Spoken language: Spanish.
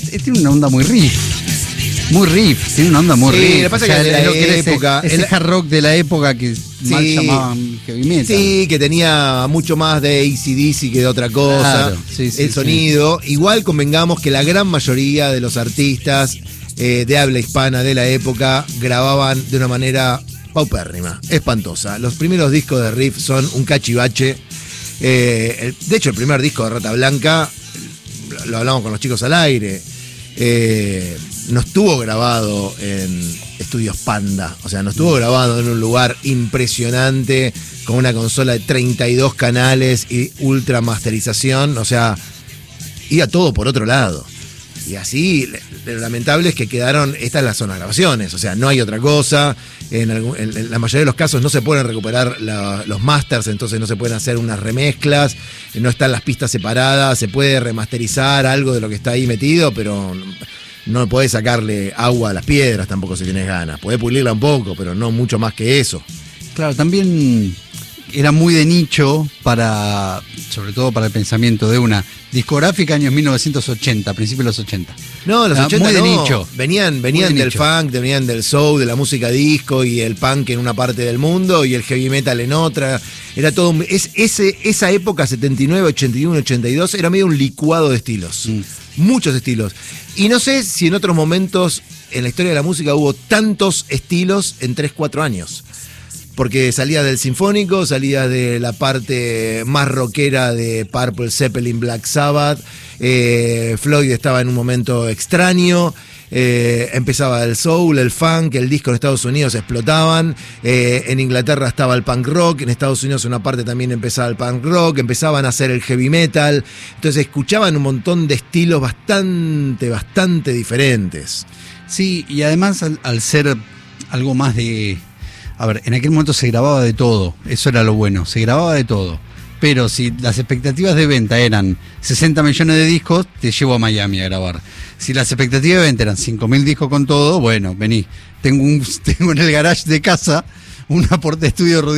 tiene una onda muy riff. Muy riff, tiene una onda muy riff. Lo que pasa es que lo que era ese, época. ese hard rock de la época que mal llamaban heavy metal. Sí, que tenía mucho más de AC/DC que de otra cosa. Claro, el sonido. Igual convengamos que la gran mayoría de los artistas de habla hispana de la época grababan de una manera paupérrima, espantosa. Los primeros discos de riff son un cachivache. De hecho, el primer disco de Rata Blanca, lo hablamos con los chicos al aire, no estuvo grabado en Estudios Panda, o sea, no estuvo grabado en un lugar impresionante con una consola de 32 canales y ultra masterización, o sea, iba todo por otro lado. Y así, lo lamentable es que quedaron, estas son las grabaciones, o sea, no hay otra cosa. En la mayoría de los casos no se pueden recuperar los masters, entonces no se pueden hacer unas remezclas, no están las pistas separadas, se puede remasterizar algo de lo que está ahí metido, pero no podés sacarle agua a las piedras tampoco si tenés ganas. Podés pulirla un poco, pero no mucho más que eso. Claro, también era muy de nicho sobre todo para el pensamiento de una discográfica años 1980, principios de los 80. No, los 80 muy de no. nicho. Venían del nicho. funk, venían del soul, de la música disco y el punk en una parte del mundo y el heavy metal en otra. Era todo esa época 79, 81, 82 era medio un licuado de estilos. Muchos estilos. Y no sé si en otros momentos en la historia de la música hubo tantos estilos en 3-4 años. Porque salía del sinfónico, salía de la parte más rockera de Purple, Zeppelin, Black Sabbath, Floyd estaba en un momento extraño, empezaba el soul, el funk, el disco en Estados Unidos explotaban, en Inglaterra estaba el punk rock, en Estados Unidos una parte también empezaba el punk rock, empezaban a hacer el heavy metal, entonces escuchaban un montón de estilos bastante diferentes. Sí, y además al ser algo más de... A ver, en aquel momento se grababa de todo, eso era lo bueno, se grababa de todo. Pero si las expectativas de venta eran 60 millones de discos, te llevo a Miami a grabar. Si las expectativas de venta eran 5.000 discos con todo, bueno, vení. Tengo en el garage de casa una porta estudio